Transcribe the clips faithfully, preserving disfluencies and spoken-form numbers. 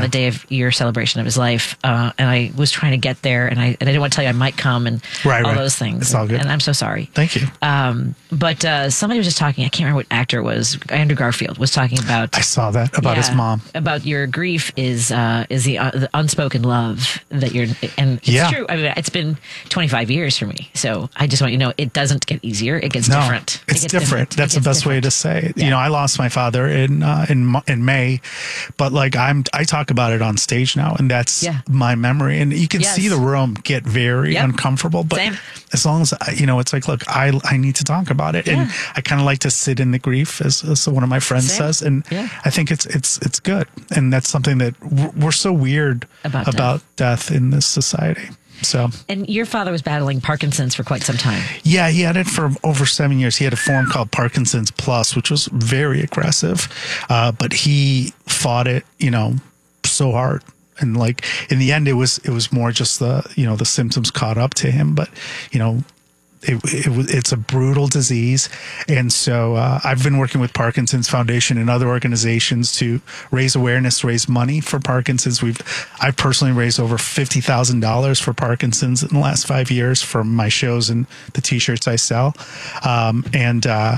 the day of your celebration of his life, uh, and I was trying to get there, and I and I didn't want to tell you I might come and right, all right. those things. It's all good. And, and I'm so sorry. Thank you. Um, but uh, somebody was just talking. I can't remember what actor it was. Andrew Garfield was talking about. I saw that about yeah, his mom. About your grief is uh, is the, uh, the unspoken love that you're, and it's yeah. true. I mean, it's been twenty-five years for me, so I just want you to know it doesn't get easier. It gets no, different. It's it different. different. That's it the best different. way to say it. Yeah. You know, I lost my father in uh, in in May, but like I'm, I talk about it on stage now, and that's yeah. my memory. And you can yes. see the room get very yep. uncomfortable. But Same. as long as you know, it's like, look, I I need to talk about it, yeah. and I kind of like to sit in the grief, as, as one of my friends Same. says, and yeah. I think it's it's it's good, and that's something that we're, we're so weird about, about death. death in this society. So, and your father was battling Parkinson's for quite some time. Yeah, he had it for over seven years. He had a form called Parkinson's Plus, which was very aggressive, uh, but he fought it, you know, so hard. And like in the end, it was it was more just the you know the symptoms caught up to him. But you know, it, it it's a brutal disease, and so uh, I've been working with Parkinson's Foundation and other organizations to raise awareness, raise money for Parkinson's. We've I've personally raised over fifty thousand dollars for Parkinson's in the last five years from my shows and the T-shirts I sell, um, and. Uh,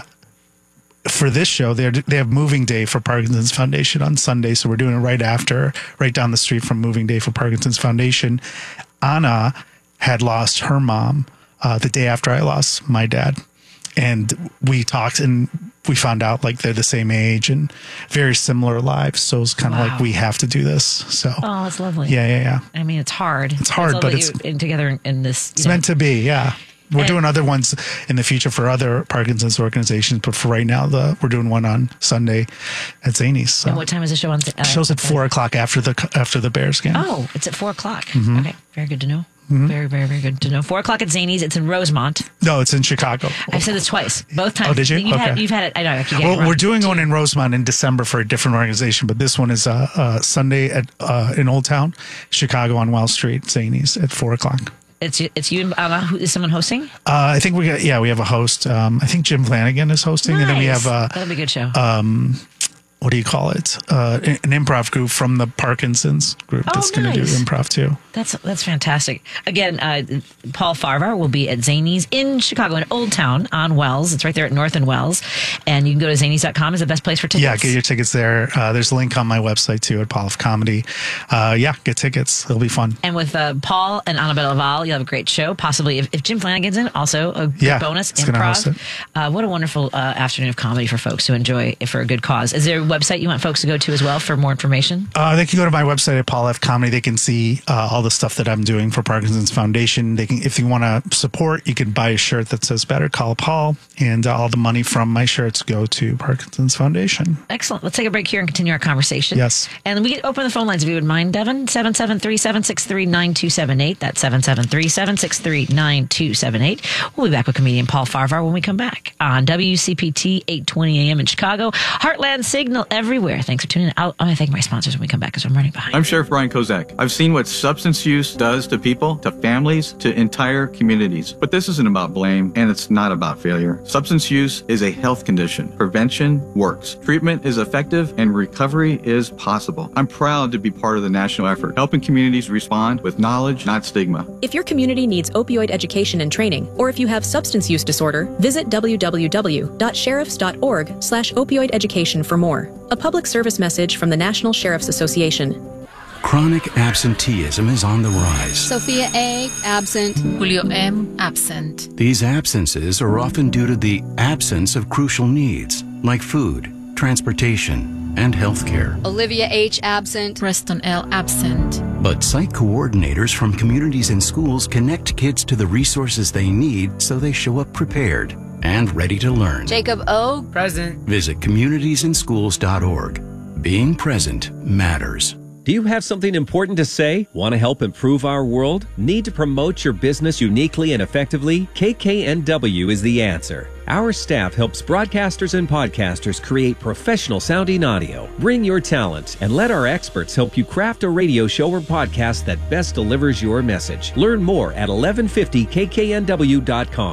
For this show, they they have Moving Day for Parkinson's Foundation on Sunday, so we're doing it right after, right down the street from Moving Day for Parkinson's Foundation. Anna had lost her mom uh, the day after I lost my dad, and we talked and we found out like they're the same age and very similar lives. So it's kind of wow. like we have to do this. So oh, it's lovely. Yeah, yeah, yeah. I mean, it's hard. It's hard, it's but it's in together in, in this. It's know. meant to be. Yeah. We're and, doing other ones in the future for other Parkinson's organizations, but for right now, the we're doing one on Sunday at Zanies. So. And what time is the show on? Uh, Show's at four o'clock after the after the Bears game. Oh, it's at four o'clock. Mm-hmm. Okay, very good to know. Mm-hmm. Very, very, very good to know. Four o'clock at Zanies. It's in Rosemont. No, it's in Chicago. I've said this twice, both times. Oh, did you? You've, okay. had, you've had it. I know. I keep well, it we're doing one in Rosemont in December for a different organization, but this one is uh, uh, Sunday at uh, in Old Town, Chicago on Wells Street, Zanies at four o'clock. It's it's you and Anna. Who, is someone hosting? Uh, I think we got yeah we have a host. Um, I think Jim Flanagan is hosting, nice. and then we have uh, that'll be a good show. Um, what do you call it? Uh, an improv group from the Parkinson's group oh, that's going to nice. do improv too. That's that's fantastic. Again, uh, Paul Farvar will be at Zanies in Chicago, in Old Town on Wells. It's right there at North and Wells. And you can go to zanies dot com is the best place for tickets. Yeah, get your tickets there. Uh, there's a link on my website too at Paul of Comedy. Uh, yeah, get tickets. It'll be fun. And with uh, Paul and Annabelle Laval, you'll have a great show. Possibly if, if Jim Flanagan's in, also a good yeah, bonus. It's gonna host improv. it. Uh, what a wonderful uh, afternoon of comedy for folks who enjoy it for a good cause. Is there a website you want folks to go to as well for more information? Uh, they can go to my website at Paul F Comedy. They can see uh, all the stuff that I'm doing for Parkinson's Foundation. They can, if you want to support, you can buy a shirt that says "Better Call Paul," and uh, all the money from my shirts go to Parkinson's Foundation. Excellent. Let's take a break here and continue our conversation. Yes. And we can open the phone lines if you would mind, Devin. seven seven three, seven six three, nine two seven eight. That's seven seven three, seven six three, nine two seven eight. We'll be back with comedian Paul Farvar when we come back on W C P T eight twenty A M in Chicago. Heartland Signal everywhere. Thanks for tuning in. I'll, I'm going to thank my sponsors when we come back because I'm running behind. I'm Sheriff Brian Kozak. I've seen what substance use does to people, to families, to entire communities. But this isn't about blame, and it's not about failure. Substance use is a health condition. Prevention works. Treatment is effective, and recovery is possible. I'm proud to be part of the national effort, helping communities respond with knowledge, not stigma. If your community needs opioid education and training, or if you have substance use disorder, visit w w w dot sheriffs dot org slash opioid education for more. A public service message from the National Sheriff's Association. Chronic absenteeism is on the rise. Sophia A., absent. Julio M., absent. These absences are often due to the absence of crucial needs, like food, transportation, and health care. Olivia H., absent. Preston L., absent. But site coordinators from communities and schools connect kids to the resources they need so they show up prepared and ready to learn. Jacob O., present. Visit communities in schools dot org. Being present matters. Do you have something important to say? Want to help improve our world? Need to promote your business uniquely and effectively? K K N W is the answer. Our staff helps broadcasters and podcasters create professional sounding audio. Bring your talent and let our experts help you craft a radio show or podcast that best delivers your message. Learn more at eleven fifty K K N W dot com.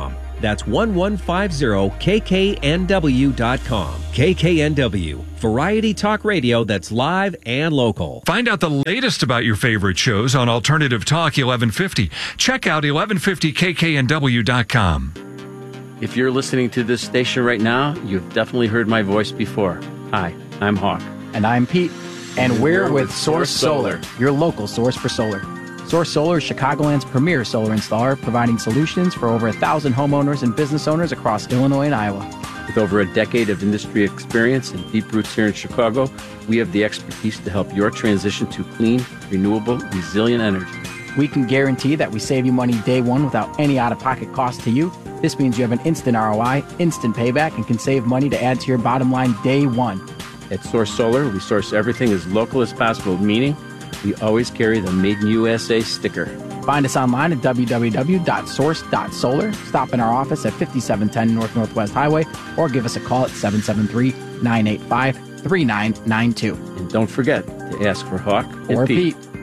That's one one five zero K K N W dot com. K K N W, variety talk radio that's live and local. Find out the latest about your favorite shows on Alternative Talk eleven fifty. Check out eleven fifty K K N W dot com. If you're listening to this station right now, you've definitely heard my voice before. Hi, I'm Hawk. And I'm Pete. And we're with Source Solar, your local source for solar. Source Solar is Chicagoland's premier solar installer, providing solutions for over a thousand homeowners and business owners across Illinois and Iowa. With over a decade of industry experience and deep roots here in Chicago, we have the expertise to help your transition to clean, renewable, resilient energy. We can guarantee that we save you money day one without any out-of-pocket cost to you. This means you have an instant R O I, instant payback, and can save money to add to your bottom line day one. At Source Solar, we source everything as local as possible, meaning we always carry the Made in U S A sticker. Find us online at w w w dot source dot solar. Stop in our office at fifty-seven ten North Northwest Highway or give us a call at seven seven three, nine eight five, three nine nine two. And don't forget to ask for Hawk or and Pete. Pete.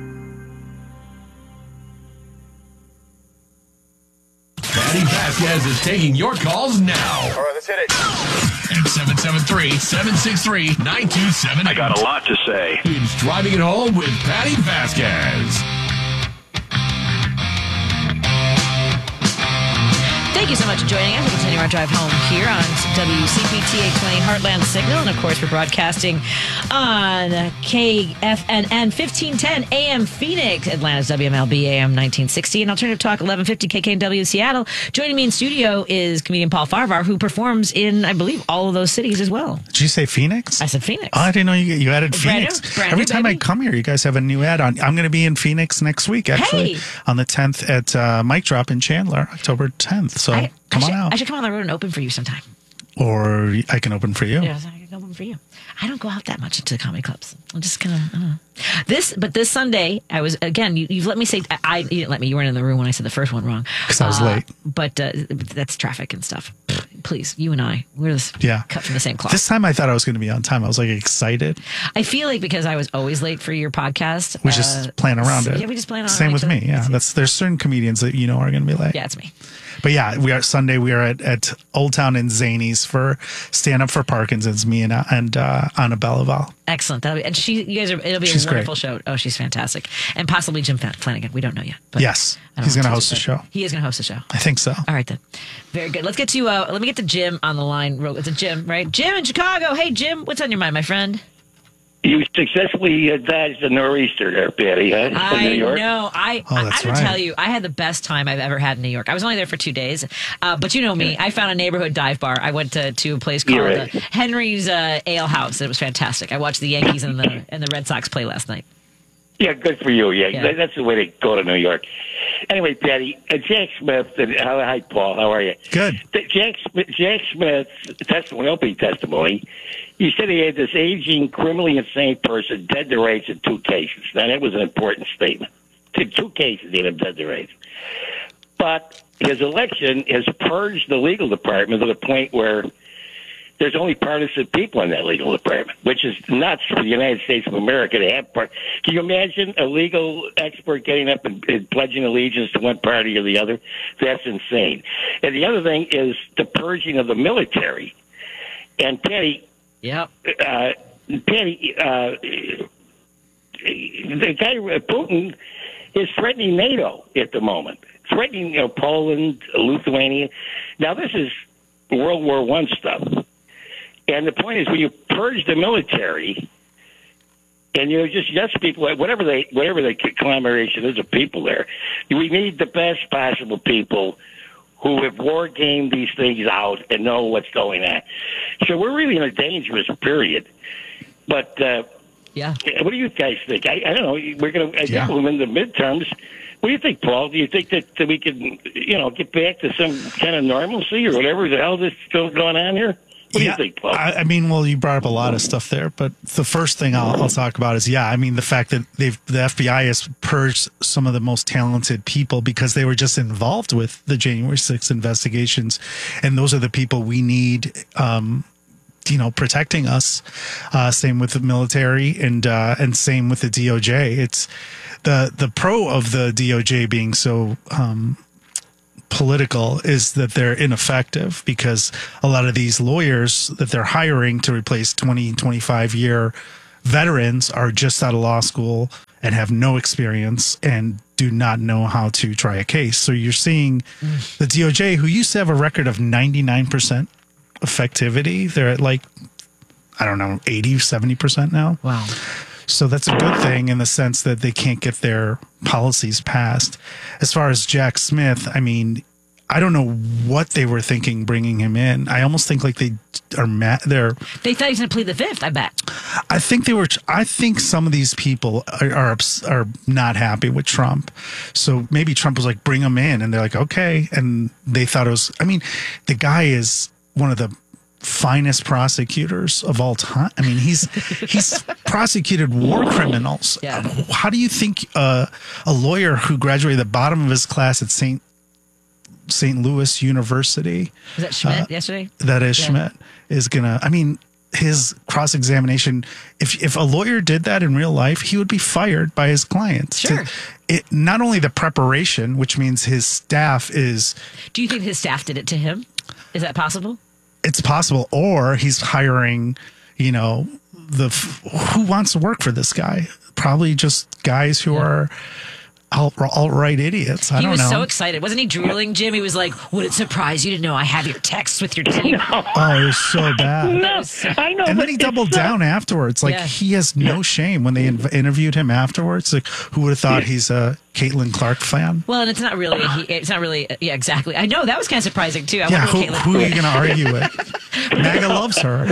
Patty Vasquez is taking your calls now. All right, let's hit it. At seven seven three, seven six three, nine two seven eight. I got a lot to say. It's Driving It Home with Patty Vasquez. Thank you so much for joining us. We continue our drive home here on W C P T eight twenty Heartland Signal. And, of course, we're broadcasting on K F N N fifteen ten A M Phoenix, Atlanta's W M L B A M nineteen sixty, and Alternative Talk eleven fifty K K N W Seattle. Joining me in studio is comedian Paul Farvar, who performs in, I believe, all of those cities as well. Did you say Phoenix? I said Phoenix. Oh, I didn't know you, you added Brand Phoenix. new, brand Every new, time baby. I come here, you guys have a new ad on. I'm going to be in Phoenix next week, actually, Hey! on the tenth at uh, Mic Drop in Chandler, October tenth. So I, come I on should, out. I should come on the road and open for you sometime. Or I can open for you. Yeah, I can open for you. I don't go out that much into comedy clubs. I'm just kind of, I don't know. This, but this Sunday, I was, again, you, you've let me say, I, I, you didn't let me, you weren't in the room when I said the first one wrong. Because I was Uh, late. But uh, that's traffic and stuff. Please, you and I, we're just Yeah. cut from the same cloth. This time I thought I was going to be on time. I was like excited. I feel like because I was always late for your podcast. We uh, just plan around it. Yeah, we just plan on Same each with other. me. Yeah. That's, there's certain comedians that you know are going to be late. Yeah, it's me. But yeah, we are Sunday. We are at, at Old Town in Zanies for Stand Up for Parkinson's. Me and uh, and uh, Annabelle Val. Excellent. That'll be, and she, you guys are. It'll be She's a wonderful great. show. Oh, she's fantastic, and possibly Jim Flanagan. We don't know yet. But Yes, I don't he's know going to how host the but show. He is going to host the show. I think so. All right then. Very good. Let's get to uh let me get to Jim on the line. It's a Jim, right? Jim in Chicago. Hey Jim, what's on your mind, my friend? You successfully uh, dodged the nor'easter there, Patty, huh? In I New York? know. I Oh, I, I that's would right. tell you, I had the best time I've ever had in New York. I was only there for two days, uh, but you know me. I found a neighborhood dive bar. I went to, to a place called You're uh, right. Henry's uh, Ale House. It was fantastic. I watched the Yankees and the and the Red Sox play last night. Yeah, good for you. Yeah, Yeah. That- that's the way to go to New York. Anyway, Patty, uh, Jack Smith, and, uh, hi, Paul, how are you? Good. The- Jack, Smith, Jack Smith's testimony, opening testimony, he said he had this aging, criminally insane person dead to rights in two cases. Now, that was an important statement. In two cases, he had him dead to rights. But his election has purged the legal department to the point where there's only partisan people in that legal department, which is nuts for the United States of America to have. Part- Can you imagine a legal expert getting up and, and pledging allegiance to one party or the other? That's insane. And the other thing is the purging of the military. And Patty, Yep. uh, Patty, uh, the guy Putin is threatening NATO at the moment, threatening you know, Poland, Lithuania. Now this is World War One stuff. And the point is, when you purge the military, and you know, just yes, people, whatever they, whatever the conglomeration is of people there, we need the best possible people who have war gamed these things out and know what's going on. So we're really in a dangerous period. But uh, Yeah. what do you guys think? I, I don't know. We're going to. I Yeah. think we're in the midterms. What do you think, Paul? Do you think that, that we can, you know, get back to some kind of normalcy or whatever the hell is still going on here? What do yeah, you think, Paul? I, I mean, well, you brought up a lot of stuff there, but the first thing I'll, I'll talk about is, yeah, I mean, the fact that they've the F B I has purged some of the most talented people because they were just involved with the January sixth investigations, and those are the people we need, um, you know, protecting us. Uh, same with the military, and uh, and same with the D O J. It's the the pro of the D O J being so. Um, political is that they're ineffective because a lot of these lawyers that they're hiring to replace twenty, twenty-five year veterans are just out of law school and have no experience and do not know how to try a case. So you're seeing mm. the D O J, who used to have a record of ninety-nine percent effectivity, they're at like, I don't know, eighty, seventy percent now. Wow. So that's a good thing in the sense that they can't get their policies passed. As far as Jack Smith, I mean, I don't know what they were thinking bringing him in. I almost think like they are mad. They're. They thought he was going to plead the fifth. I bet. I think they were. I think some of these people are, are are not happy with Trump. So maybe Trump was like, bring him in, and they're like, okay. And they thought it was. I mean, the guy is one of the finest prosecutors of all time. I mean, he's he's prosecuted war criminals. Yeah. How do you think uh, a lawyer who graduated the bottom of his class at Saint Saint Louis University, was that Schmidt uh, yesterday? That is yeah. Schmidt is gonna. I mean, his cross examination. If if a lawyer did that in real life, he would be fired by his clients. Sure. To, it not only the preparation, which means his staff is. Do you think his staff did it to him? Is that possible? It's possible, or he's hiring, you know, the who wants to work for this guy? Probably just guys who yeah. are alt, alt-right idiots. I he don't was know. so excited. Wasn't he drooling, Jim? He was like, would it surprise you to know I have your texts with your team? No. Oh, it was so bad. No, I know. And then he doubled down so... afterwards. Like, yeah. he has no shame when they inv- interviewed him afterwards. Like, who would have thought he's a Caitlin Clark fan? Well, and it's not really, he, it's not really, yeah, exactly. I know, that was kind of surprising, too. I yeah, who, Caitlin... who are you going to argue with? MAGA loves her.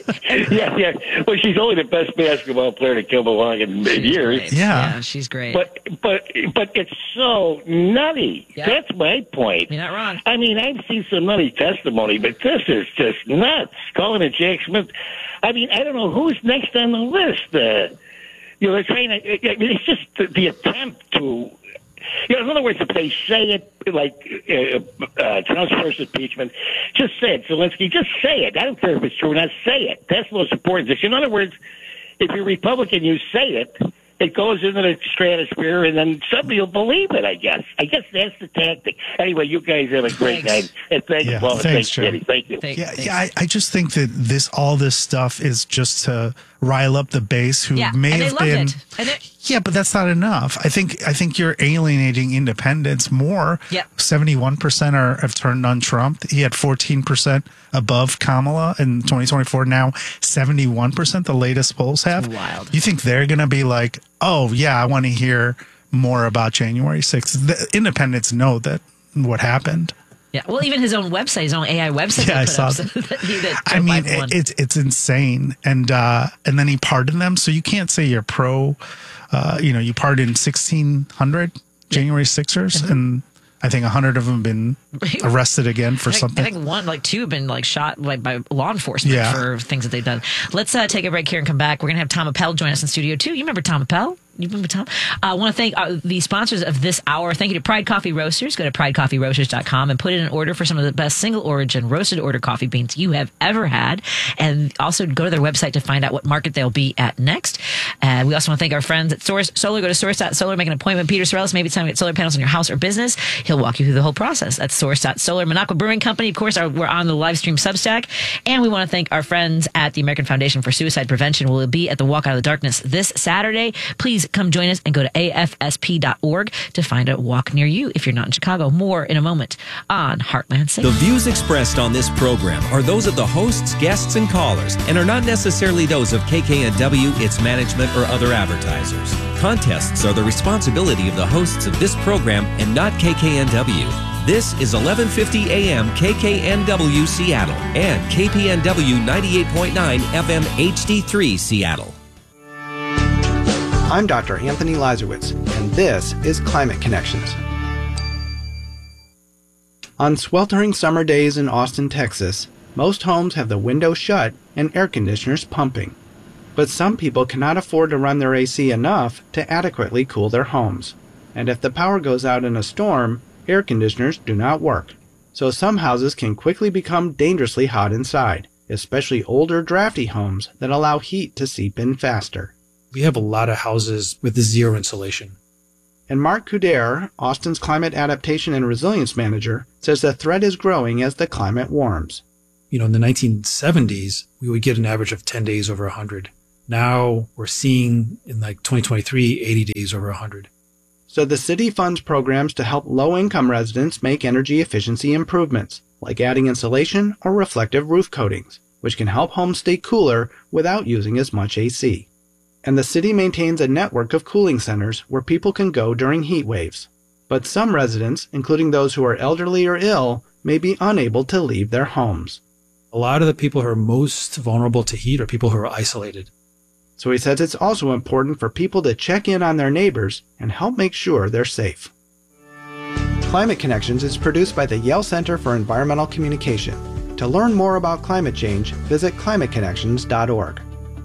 yeah, yeah. Well, she's only the best basketball player to come along in she's years. Great. Yeah. yeah, she's great. But but but it's so nutty. Yeah. That's my point. You're not wrong. I mean, I've seen some nutty testimony, but this is just nuts. Calling it Jack Smith. I mean, I don't know who's next on the list. Uh, you know, they're trying to. I mean, it's just the, the attempt to. You know, in other words, if they say it like uh, uh, Trump's first impeachment, just say it. Zelensky, just say it. I don't care if it's true or not. Say it. That's the most important thing. In other words, if you're Republican, you say it. It goes into the stratosphere, and then somebody will believe it, I guess. I guess that's the tactic. Anyway, you guys have a great Thanks. night. And thank yeah, you, Paul. thanks, Thanks, Eddie. Thank you. Thanks, yeah, thanks. yeah. I, I just think that this, all this stuff is just to rile up the base who yeah, may and have they been. loved it. And it, Yeah, but that's not enough. I think I think you're alienating independents more. Yep. seventy-one percent are have turned on Trump. He had fourteen percent above Kamala in twenty twenty-four. Now seventy-one percent, the latest polls have. It's wild. You think they're going to be like, oh, yeah, I want to hear more about January sixth. The independents know that what happened. Yeah, well, even his own website, his own A I website. Yeah, I put saw up, that. so that he, that I mean, Biden won. it, it's it's insane, and uh, and then he pardoned them. So you can't say you're pro. Uh, you know, you pardoned sixteen hundred January Sixers, mm-hmm. and I think a hundred of them have been arrested again for I think, something. I think one, like two, have been like shot like by law enforcement Yeah. for things that they've done. Let's uh, take a break here and come back. We're gonna have Tom Appel join us in studio too. You remember Tom Appel? You remember Tom? I want to thank uh, the sponsors of this hour. Thank you to Pride Coffee Roasters. Go to pride coffee roasters dot com and put in an order for some of the best single origin roasted order coffee beans you have ever had. And also go to their website to find out what market they'll be at next. Uh, we also want to thank our friends at Source Solar. Go to source dot solar, make an appointment. Peter Sorellis, maybe it's time to get solar panels on your house or business. He'll walk you through the whole process. That's source dot solar. Minocqua Brewing Company, of course, are, we're on the live stream Substack. And we want to thank our friends at the American Foundation for Suicide Prevention. We'll be at the Walk Out of the Darkness this Saturday. Please come join us and go to A F S P dot org to find a walk near you if you're not in Chicago. More in a moment on Heartland Safe. The views expressed on this program are those of the hosts, guests, and callers, and are not necessarily those of K K N W, its management, or other advertisers. Contests are the responsibility of the hosts of this program and not K K N W. This is eleven fifty A M K K N W Seattle and K P N W ninety-eight point nine F M H D three Seattle. I'm Doctor Anthony Lazarowitz, and this is Climate Connections. On sweltering summer days in Austin, Texas, most homes have the windows shut and air conditioners pumping. But some people cannot afford to run their A C enough to adequately cool their homes. And if the power goes out in a storm, air conditioners do not work. So some houses can quickly become dangerously hot inside, especially older drafty homes that allow heat to seep in faster. We have a lot of houses with zero insulation. And Mark Couder, Austin's Climate Adaptation and Resilience Manager, says the threat is growing as the climate warms. You know, in the nineteen seventies, we would get an average of ten days over one hundred. Now we're seeing in like twenty twenty-three, eighty days over one hundred. So the city funds programs to help low-income residents make energy efficiency improvements, like adding insulation or reflective roof coatings, which can help homes stay cooler without using as much A C. And the city maintains a network of cooling centers where people can go during heat waves. But some residents, including those who are elderly or ill, may be unable to leave their homes. A lot of the people who are most vulnerable to heat are people who are isolated. So he says it's also important for people to check in on their neighbors and help make sure they're safe. Climate Connections is produced by the Yale Center for Environmental Communication. To learn more about climate change, visit climate connections dot org.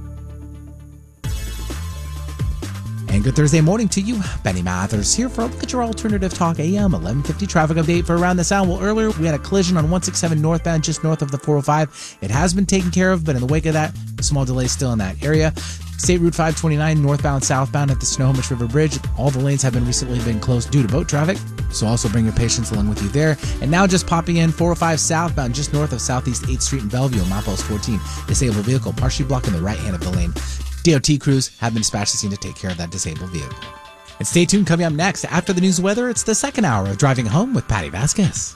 And good Thursday morning to you. Benny Mathers here for a look at your Alternative Talk A M eleven fifty traffic update for around this hour. Well, earlier we had a collision on one sixty-seven northbound just north of the four oh five. It has been taken care of, but in the wake of that, a small delay still in that area. State Route five twenty-nine northbound southbound at the Snohomish River Bridge. All the lanes have been recently been closed due to boat traffic, so also bring your patience along with you there. And now just popping in four oh five southbound just north of Southeast eighth Street in Bellevue on milepost fourteen. Disabled vehicle partially blocking the right hand of the lane. D O T crews have been dispatched to scene to take care of that disabled vehicle. And stay tuned, coming up next after the news weather, it's the second hour of Driving Home with Patty Vasquez.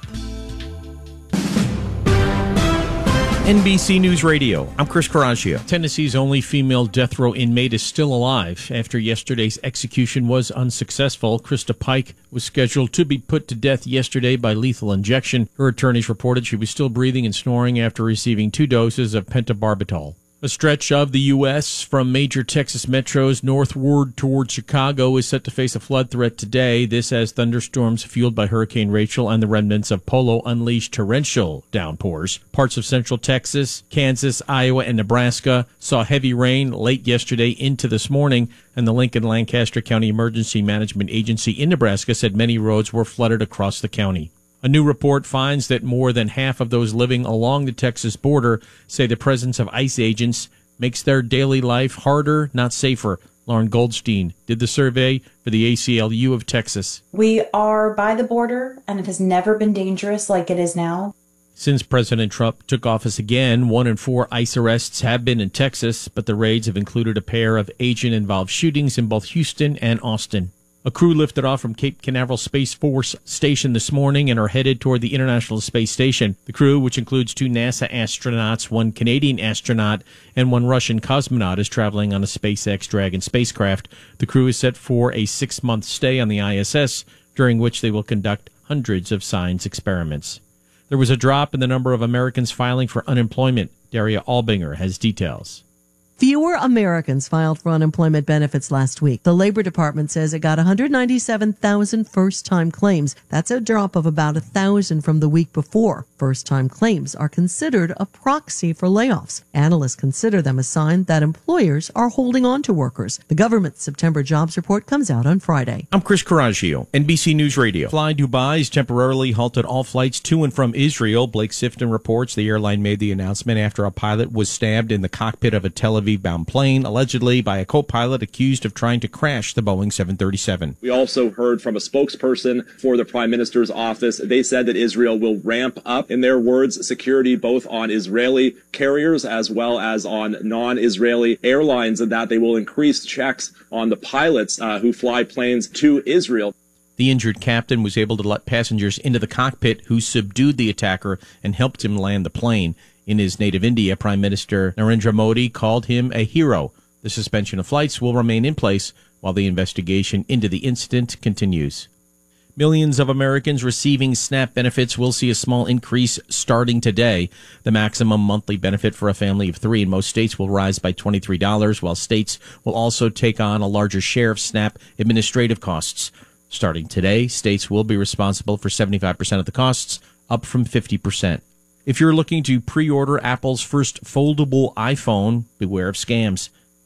N B C News Radio, I'm Chris Caraccio. Tennessee's only female death row inmate is still alive. After yesterday's execution was unsuccessful, Krista Pike was scheduled to be put to death yesterday by lethal injection. Her attorneys reported she was still breathing and snoring after receiving two doses of pentobarbital. A stretch of the U S from major Texas metros northward toward Chicago is set to face a flood threat today. This as thunderstorms fueled by Hurricane Rachel and the remnants of Polo unleashed torrential downpours. Parts of central Texas, Kansas, Iowa, and Nebraska saw heavy rain late yesterday into this morning, and the Lincoln-Lancaster County Emergency Management Agency in Nebraska said many roads were flooded across the county. A new report finds that more than half of those living along the Texas border say the presence of ICE agents makes their daily life harder, not safer. Lauren Goldstein did the survey for the A C L U of Texas. We are by the border, and it has never been dangerous like it is now. Since President Trump took office again, one in four ICE arrests have been in Texas, but the raids have included a pair of agent-involved shootings in both Houston and Austin. A crew lifted off from Cape Canaveral Space Force Station this morning and are headed toward the International Space Station. The crew, which includes two NASA astronauts, one Canadian astronaut, and one Russian cosmonaut, is traveling on a SpaceX Dragon spacecraft. The crew is set for a six-month stay on the I S S, during which they will conduct hundreds of science experiments. There was a drop in the number of Americans filing for unemployment. Daria Albinger has details. Fewer Americans filed for unemployment benefits last week. The Labor Department says it got one hundred ninety-seven thousand first-time claims. That's a drop of about one thousand from the week before. First-time claims are considered a proxy for layoffs. Analysts consider them a sign that employers are holding on to workers. The government's September jobs report comes out on Friday. I'm Chris Caraccio, N B C News Radio. Fly Dubai's temporarily halted all flights to and from Israel. Blake Sifton reports the airline made the announcement after a pilot was stabbed in the cockpit of a Tel Aviv-bound plane, allegedly by a co-pilot accused of trying to crash the Boeing seven thirty-seven. We also heard from a spokesperson for the Prime Minister's office. They said that Israel will ramp up, in their words, security both on Israeli carriers as well as on non-Israeli airlines, and that they will increase checks on the pilots uh, who fly planes to Israel. The injured captain was able to let passengers into the cockpit, who subdued the attacker and helped him land the plane. In his native India, Prime Minister Narendra Modi called him a hero. The suspension of flights will remain in place while the investigation into the incident continues. Millions of Americans receiving SNAP benefits will see a small increase starting today. The maximum monthly benefit for a family of three in most states will rise by twenty-three dollars, while states will also take on a larger share of SNAP administrative costs. Starting today, states will be responsible for seventy-five percent of the costs, up from fifty percent. If you're looking to pre-order Apple's first foldable iPhone, beware of scams.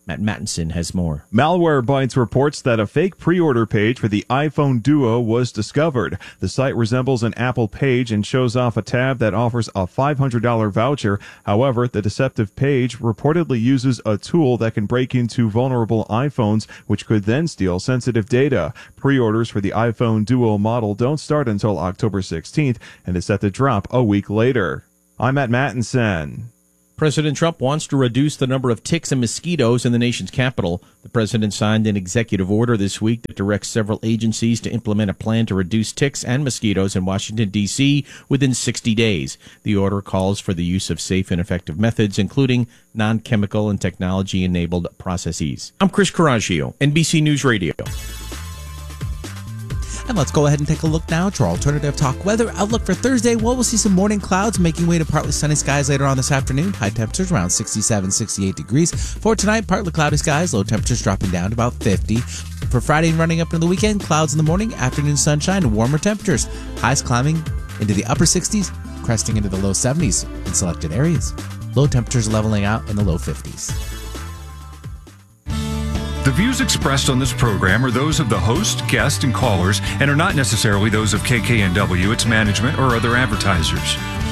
Matt Mattinson has more. Malwarebytes reports that a fake pre-order page for the iPhone Duo was discovered. The site resembles an Apple page and shows off a tab that offers a five hundred dollars voucher. However, the deceptive page reportedly uses a tool that can break into vulnerable iPhones, which could then steal sensitive data. Pre-orders for the iPhone Duo model don't start until October sixteenth and is set to drop a week later. I'm Matt Mattinson. President Trump wants to reduce the number of ticks and mosquitoes in the nation's capital. The president signed an executive order this week that directs several agencies to implement a plan to reduce ticks and mosquitoes in Washington, D C within sixty days. The order calls for the use of safe and effective methods, including non-chemical and technology-enabled processes. I'm Chris Coraggio, N B C News Radio. And let's go ahead and take a look now to our alternative talk weather outlook for Thursday. Well, we'll see some morning clouds making way to partly sunny skies later on this afternoon. High temperatures around sixty-seven, sixty-eight degrees. For tonight, partly cloudy skies, low temperatures dropping down to about fifty. For Friday and running up into the weekend, clouds in the morning, afternoon sunshine, and warmer temperatures. Highs climbing into the upper sixties, cresting into the low seventies in selected areas. Low temperatures leveling out in the low fifties. The views expressed on this program are those of the host, guest, and callers and are not necessarily those of K K N W, its management, or other advertisers.